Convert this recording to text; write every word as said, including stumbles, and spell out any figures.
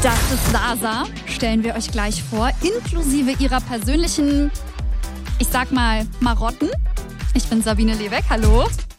Das ist Sasa, stellen wir euch gleich vor, inklusive ihrer persönlichen, ich sag mal, Marotten. Ich bin Sabine Lewek, hallo.